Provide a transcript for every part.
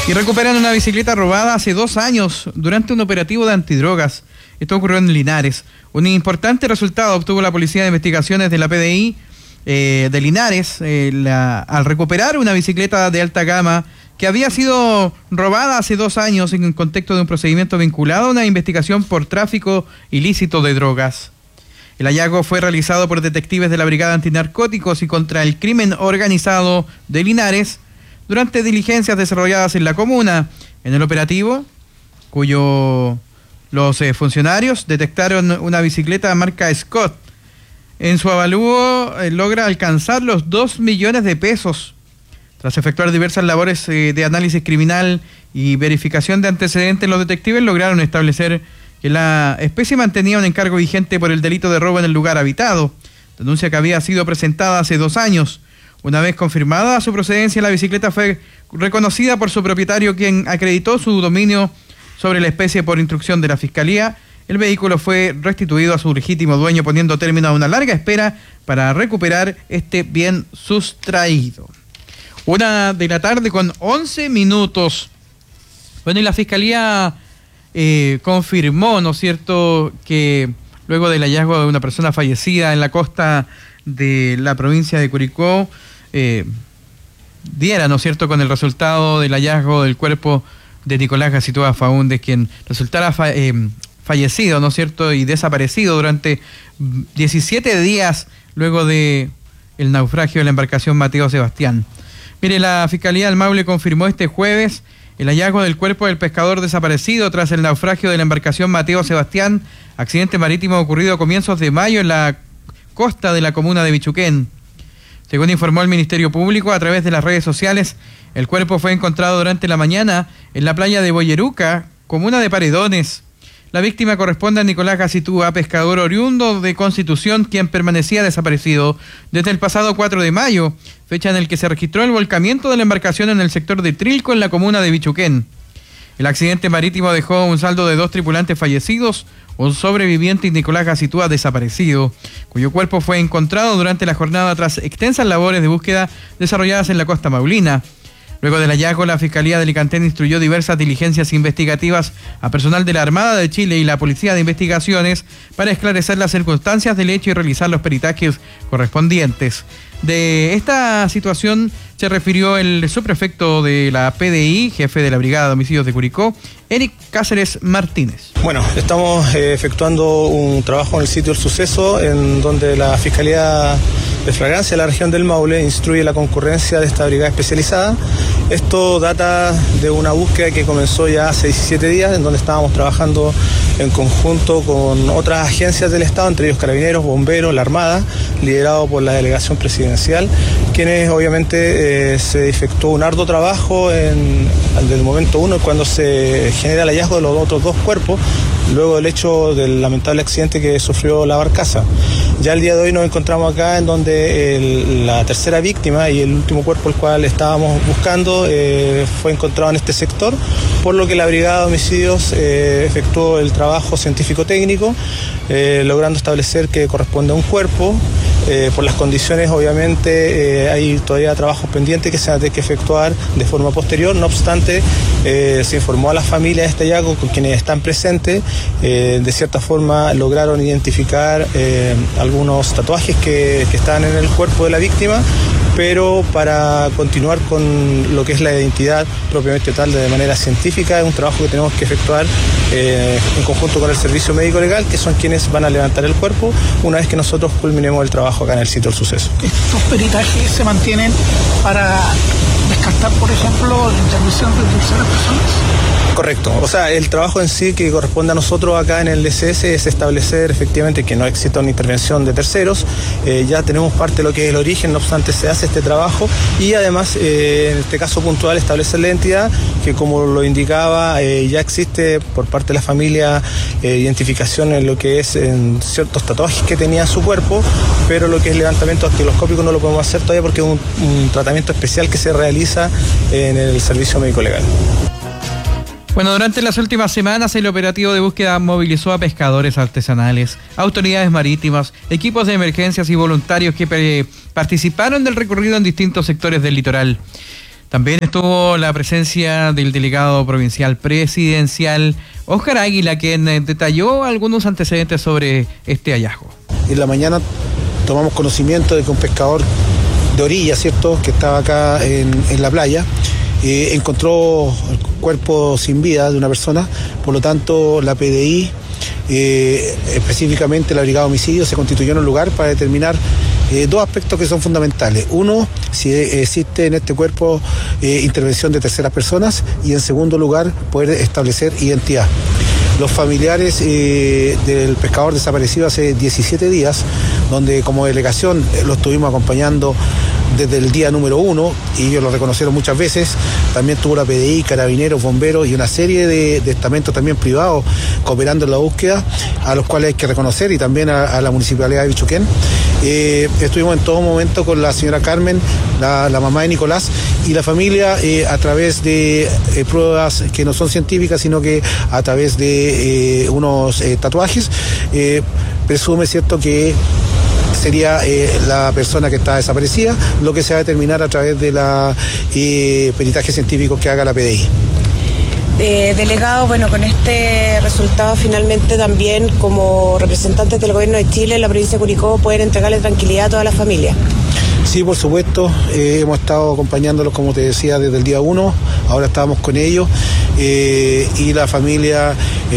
Y recuperan una bicicleta robada hace 2 años durante un operativo de antidrogas. Esto ocurrió en Linares. Un importante resultado obtuvo la Policía de Investigaciones de la PDI de Linares al recuperar una bicicleta de alta gama que había sido robada hace 2 años en el contexto de un procedimiento vinculado a una investigación por tráfico ilícito de drogas. El hallazgo fue realizado por detectives de la Brigada Antinarcóticos y contra el Crimen Organizado de Linares durante diligencias desarrolladas en la comuna. En el operativo, los funcionarios detectaron una bicicleta marca Scott. En su avalúo logra alcanzar los 2 millones de pesos. Tras efectuar diversas labores de análisis criminal y verificación de antecedentes, los detectives lograron establecer que la especie mantenía un encargo vigente por el delito de robo en el lugar habitado, denuncia que había sido presentada hace 2 años. Una vez confirmada su procedencia, la bicicleta fue reconocida por su propietario, quien acreditó su dominio sobre la especie por instrucción de la Fiscalía. El vehículo fue restituido a su legítimo dueño, poniendo término a una larga espera para recuperar este bien sustraído. 1:11 p.m. Bueno, y la Fiscalía confirmó, ¿no es cierto?, que luego del hallazgo de una persona fallecida en la costa de la provincia de Curicó, diera, ¿no es cierto?, con el resultado del hallazgo del cuerpo de Nicolás Gacitúa Faúndez, quien resultara fallecido, ¿no es cierto?, y desaparecido durante 17 días luego de el naufragio de la embarcación Mateo Sebastián. Mire, la Fiscalía del Maule confirmó este jueves el hallazgo del cuerpo del pescador desaparecido tras el naufragio de la embarcación Mateo Sebastián, accidente marítimo ocurrido a comienzos de mayo en la costa de la comuna de Bichuquén. Según informó el Ministerio Público a través de las redes sociales, el cuerpo fue encontrado durante la mañana en la playa de Boyeruca, comuna de Paredones. La víctima corresponde a Nicolás Gacitúa, pescador oriundo de Constitución, quien permanecía desaparecido desde el pasado 4 de mayo, fecha en el que se registró el volcamiento de la embarcación en el sector de Trilco, en la comuna de Bichuquén. El accidente marítimo dejó un saldo de 2 tripulantes fallecidos, un sobreviviente y Nicolás Gacitúa desaparecido, cuyo cuerpo fue encontrado durante la jornada tras extensas labores de búsqueda desarrolladas en la costa maulina. Luego del hallazgo, la Fiscalía de Alicantén instruyó diversas diligencias investigativas a personal de la Armada de Chile y la Policía de Investigaciones para esclarecer las circunstancias del hecho y realizar los peritajes correspondientes. De esta situación se refirió el subprefecto de la PDI, jefe de la Brigada de Homicidios de Curicó, Eric Cáceres Martínez. Bueno, estamos efectuando un trabajo en el sitio del suceso, en donde la Fiscalía de Flagrancia de la región del Maule instruye la concurrencia de esta brigada especializada. Esto data de una búsqueda que comenzó ya hace 17 días, en donde estábamos trabajando en conjunto con otras agencias del Estado, entre ellos Carabineros, Bomberos, la Armada, liderado por la Delegación Presidencial, quienes obviamente se efectuó un arduo trabajo desde el momento 1, cuando se genera el hallazgo de los otros 2 cuerpos, luego del hecho del lamentable accidente que sufrió la barcaza. Ya el día de hoy nos encontramos acá, en donde la tercera víctima y el último cuerpo el cual estábamos buscando fue encontrado en este sector, por lo que la Brigada de Homicidios efectuó el trabajo científico-técnico, logrando establecer que corresponde a un cuerpo. Por las condiciones, obviamente, hay todavía trabajos pendientes que se van a tener que efectuar de forma posterior. No obstante, se informó a la familia de este hallazgo, con quienes están presentes. De cierta forma lograron identificar algunos tatuajes que estaban en el cuerpo de la víctima, pero para continuar con lo que es la identidad propiamente tal de manera científica, es un trabajo que tenemos que efectuar en conjunto con el Servicio Médico Legal, que son quienes van a levantar el cuerpo una vez que nosotros culminemos el trabajo acá en el sitio del suceso. ¿Estos peritajes se mantienen para descartar, por ejemplo, la intervención de terceras personas? Correcto, o sea, el trabajo en sí que corresponde a nosotros acá en el DCS es establecer efectivamente que no exista una intervención de terceros. Ya tenemos parte de lo que es el origen, no obstante se hace este trabajo, y además en este caso puntual establecer la identidad, que como lo indicaba ya existe por parte de la familia identificación en lo que es en ciertos tatuajes que tenía en su cuerpo, pero lo que es levantamiento dactiloscópico no lo podemos hacer todavía porque es un tratamiento especial que se realiza en el Servicio Médico Legal. Bueno, durante las últimas semanas el operativo de búsqueda movilizó a pescadores artesanales, autoridades marítimas, equipos de emergencias y voluntarios que participaron del recorrido en distintos sectores del litoral. También estuvo la presencia del delegado provincial presidencial Óscar Águila, quien detalló algunos antecedentes sobre este hallazgo. En la mañana tomamos conocimiento de que un pescador de orilla, ¿cierto?, que estaba acá en la playa, encontró el cuerpo sin vida de una persona. Por lo tanto, la PDI, específicamente la Brigada de Homicidios, se constituyó en un lugar para determinar dos aspectos que son fundamentales. Uno, si existe en este cuerpo intervención de terceras personas, y en segundo lugar, poder establecer identidad. Los familiares del pescador desaparecido hace 17 días, donde como delegación lo estuvimos acompañando desde el día número 1, y ellos lo reconocieron muchas veces. También tuvo la PDI, carabineros, bomberos y una serie de estamentos también privados cooperando en la búsqueda, a los cuales hay que reconocer, y también a la Municipalidad de Bichuquén. Estuvimos en todo momento con la señora Carmen, la mamá de Nicolás, y la familia, a través de pruebas que no son científicas, sino que a través de unos tatuajes, presume, ¿cierto?, que sería la persona que está desaparecida, lo que se va a determinar a través de la peritaje científico que haga la PDI. Delegado, bueno, con este resultado finalmente también como representantes del Gobierno de Chile en la provincia de Curicó pueden entregarle tranquilidad a toda la familia. Sí, por supuesto, hemos estado acompañándolos, como te decía, desde el día 1, ahora estábamos con ellos, y la familia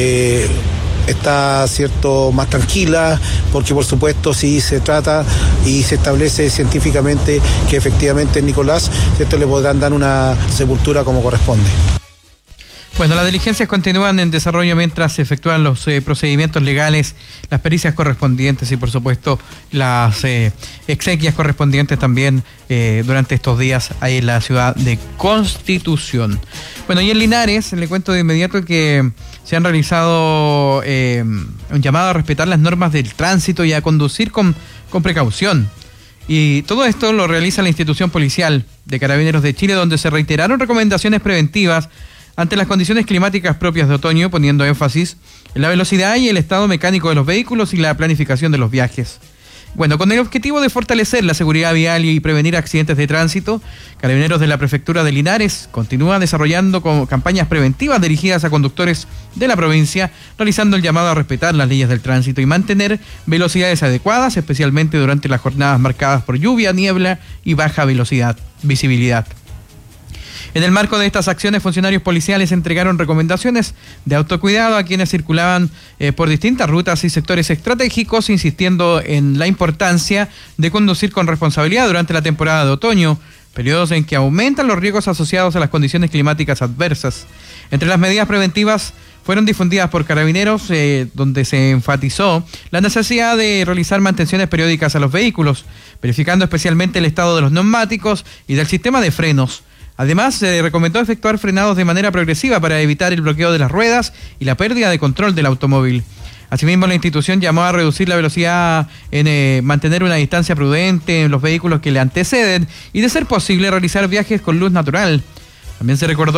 está, cierto, más tranquila, porque por supuesto si se trata y se establece científicamente que efectivamente es Nicolás, cierto, le podrán dar una sepultura como corresponde. Bueno, las diligencias continúan en desarrollo mientras se efectúan los procedimientos legales, las pericias correspondientes y por supuesto las exequias correspondientes también durante estos días ahí en la ciudad de Constitución. Bueno, y en Linares, le cuento de inmediato que se han realizado un llamado a respetar las normas del tránsito y a conducir con precaución. Y todo esto lo realiza la institución policial de Carabineros de Chile, donde se reiteraron recomendaciones preventivas ante las condiciones climáticas propias de otoño, poniendo énfasis en la velocidad y el estado mecánico de los vehículos y la planificación de los viajes. Bueno, con el objetivo de fortalecer la seguridad vial y prevenir accidentes de tránsito, Carabineros de la Prefectura de Linares continúa desarrollando campañas preventivas dirigidas a conductores de la provincia, realizando el llamado a respetar las leyes del tránsito y mantener velocidades adecuadas, especialmente durante las jornadas marcadas por lluvia, niebla y baja visibilidad. En el marco de estas acciones, funcionarios policiales entregaron recomendaciones de autocuidado a quienes circulaban por distintas rutas y sectores estratégicos, insistiendo en la importancia de conducir con responsabilidad durante la temporada de otoño, periodos en que aumentan los riesgos asociados a las condiciones climáticas adversas. Entre las medidas preventivas fueron difundidas por Carabineros, donde se enfatizó la necesidad de realizar mantenciones periódicas a los vehículos, verificando especialmente el estado de los neumáticos y del sistema de frenos. Además, se recomendó efectuar frenados de manera progresiva para evitar el bloqueo de las ruedas y la pérdida de control del automóvil. Asimismo, la institución llamó a reducir la velocidad en mantener una distancia prudente en los vehículos que le anteceden y, de ser posible, realizar viajes con luz natural. También se recordó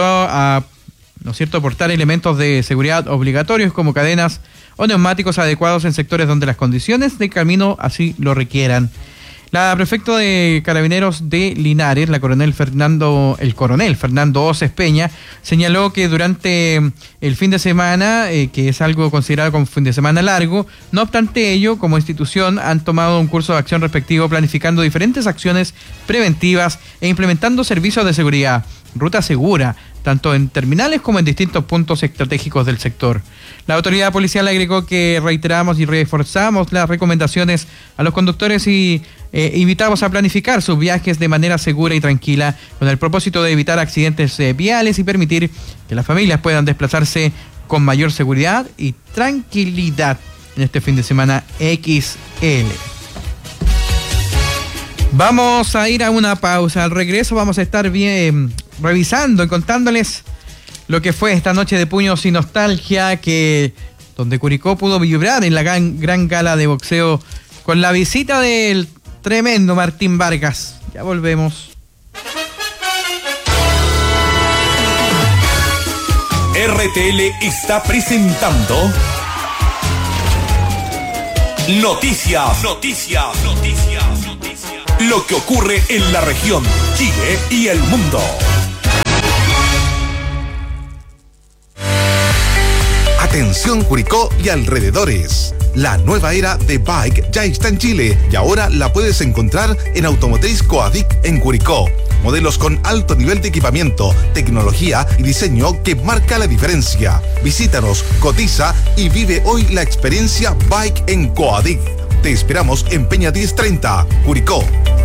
portar elementos de seguridad obligatorios como cadenas o neumáticos adecuados en sectores donde las condiciones de camino así lo requieran. La prefecta de Carabineros de Linares, el coronel Fernando Oces Peña, señaló que durante el fin de semana, que es algo considerado como fin de semana largo, no obstante ello, como institución han tomado un curso de acción respectivo, planificando diferentes acciones preventivas e implementando servicios de seguridad, ruta segura, tanto en terminales como en distintos puntos estratégicos del sector. La autoridad policial agregó que reiteramos y reforzamos las recomendaciones a los conductores y invitamos a planificar sus viajes de manera segura y tranquila, con el propósito de evitar accidentes viales y permitir que las familias puedan desplazarse con mayor seguridad y tranquilidad en este fin de semana XL. Vamos a ir a una pausa. Al regreso vamos a estar revisando y contándoles lo que fue esta noche de puños y nostalgia, donde Curicó pudo vibrar en la gran gala de boxeo con la visita del tremendo Martín Vargas. Ya volvemos. RTL está presentando Noticias. Lo que ocurre en la región, Chile y el mundo. Atención Curicó y alrededores. La nueva era de Bike ya está en Chile y ahora la puedes encontrar en Automotriz Coadic en Curicó. Modelos con alto nivel de equipamiento, tecnología y diseño que marca la diferencia. Visítanos, cotiza y vive hoy la experiencia Bike en Coadic. Te esperamos en Peña 1030, Curicó.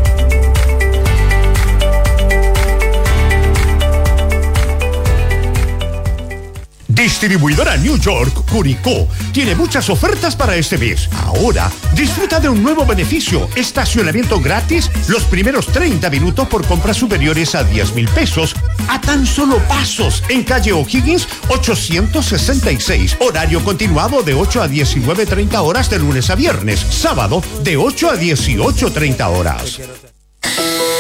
Distribuidora New York Curicó tiene muchas ofertas para este mes. Ahora, disfruta de un nuevo beneficio: estacionamiento gratis los primeros 30 minutos por compras superiores a 10,000 pesos a tan solo pasos en calle O'Higgins 866. Horario continuado de 8 a 19:30 horas de lunes a viernes. Sábado de 8 a 18:30 horas.